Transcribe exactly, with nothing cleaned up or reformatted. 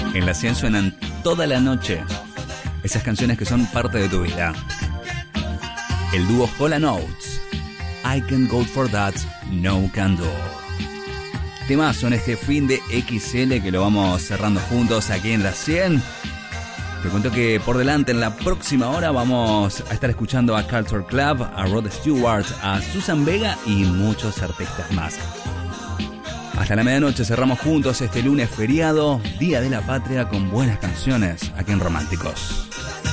En la cien suenan toda la noche esas canciones que son parte de tu vida. El dúo Hall and Oates, I Can Go For That, No Can Do. Temazo en este fin de X L que lo vamos cerrando juntos aquí en la cien. Te cuento que por delante en la próxima hora vamos a estar escuchando a Culture Club, a Rod Stewart, a Susan Vega y muchos artistas más. Hasta la medianoche cerramos juntos este lunes feriado, Día de la Patria, con buenas canciones aquí en Románticos.